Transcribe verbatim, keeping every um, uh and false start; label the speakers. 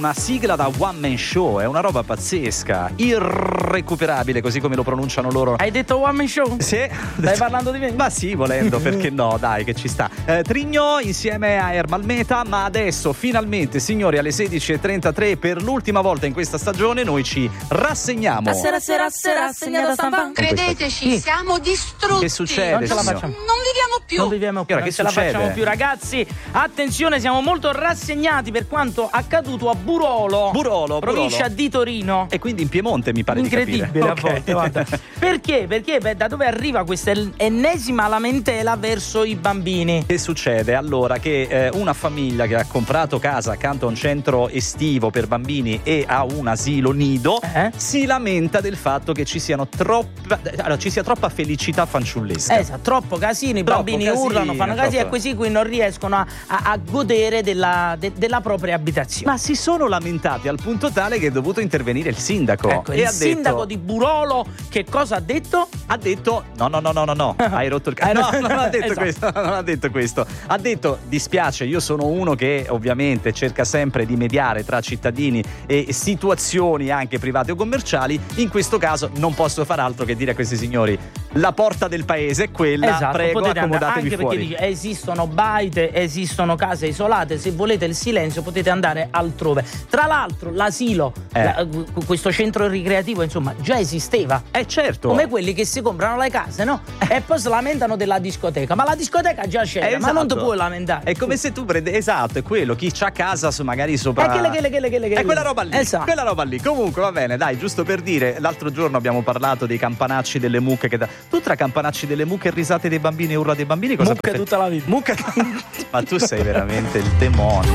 Speaker 1: Una sigla da one man show, è una roba pazzesca, irrecuperabile, così come lo pronunciano loro.
Speaker 2: Hai detto one man show?
Speaker 1: Sì.
Speaker 2: Stai parlando di me?
Speaker 1: Ma sì, volendo, perché no, dai, che ci sta. Eh, Trigno insieme a Ermal Meta, ma adesso finalmente, signori, alle sedici e trentatré, per l'ultima volta in questa stagione, noi ci rassegniamo.
Speaker 2: Sera, sera, sera, segnata stampa.
Speaker 3: Credeteci, siamo distrutti.
Speaker 1: Che succede?
Speaker 2: Non ce la
Speaker 1: signor?
Speaker 2: facciamo.
Speaker 3: Non viviamo più.
Speaker 2: Non viviamo più,
Speaker 1: Che
Speaker 2: non ce la
Speaker 1: succede?
Speaker 2: facciamo più, ragazzi. Attenzione, siamo molto rassegnati per quanto accaduto a Burolo,
Speaker 1: Burolo,
Speaker 2: provincia
Speaker 1: Burolo.
Speaker 2: di Torino.
Speaker 1: E quindi in Piemonte, mi pare
Speaker 2: Incredibile
Speaker 1: di capire.
Speaker 2: a
Speaker 1: Ok.
Speaker 2: volte, guarda. Perché? Perché beh, da dove arriva questa ennesima lamentela verso i bambini?
Speaker 1: Che succede? Allora che eh, una famiglia che ha comprato casa accanto a un centro estivo per bambini e a un asilo nido
Speaker 2: Eh?
Speaker 1: si lamenta del fatto che ci siano troppa allora, ci sia troppa felicità fanciullesca.
Speaker 2: Esatto, troppo casino, i
Speaker 1: Troppo
Speaker 2: bambini
Speaker 1: casino,
Speaker 2: urlano, fanno casino
Speaker 1: troppo.
Speaker 2: e così qui non riescono a, a- a godere della, de- della propria abitazione.
Speaker 1: Ma si sono lamentati al punto tale che è dovuto intervenire il sindaco.
Speaker 2: Ecco,
Speaker 1: e
Speaker 2: il
Speaker 1: ha
Speaker 2: sindaco
Speaker 1: detto,
Speaker 2: di Burolo che cosa ha detto?
Speaker 1: ha detto no no no no no no hai rotto il
Speaker 2: Hai
Speaker 1: cazzo.
Speaker 2: rotto-
Speaker 1: No, non ha detto
Speaker 2: Esatto.
Speaker 1: questo, non ha detto questo. Ha detto dispiace, io sono uno che ovviamente cerca sempre di mediare tra cittadini e situazioni anche private o commerciali. In questo caso non posso far altro che dire a questi signori: la porta del paese è quella,
Speaker 2: Esatto,
Speaker 1: prego,
Speaker 2: potete andare,
Speaker 1: accomodatevi
Speaker 2: anche
Speaker 1: fuori.
Speaker 2: perché dice, esistono baite, esistono case isolate, se volete il silenzio potete andare altrove. Tra l'altro l'asilo,
Speaker 1: Eh.
Speaker 2: la- questo centro ricreativo insomma già esisteva.
Speaker 1: Eh certo.
Speaker 2: Come quelli che si comprano le case, no? E poi si lamentano della discoteca. Ma la discoteca già c'era,
Speaker 1: Eh,
Speaker 2: ma non ti
Speaker 1: esatto.
Speaker 2: puoi lamentare.
Speaker 1: È come se tu prende, esatto, è quello, chi c'ha casa su- magari sopra.
Speaker 2: Eh, quelle, quelle, quelle, quelle,
Speaker 1: È quella roba lì,
Speaker 2: Esatto.
Speaker 1: quella roba lì. Comunque va bene, dai, giusto per dire, l'altro giorno abbiamo parlato dei campanacci delle mucche che da... tu tra campanacci delle mucche e risate dei bambini e urla dei bambini cosa
Speaker 2: Mucche
Speaker 1: preferi-
Speaker 2: tutta la vita.
Speaker 1: Mucche. Ma tu sei veramente il demonio.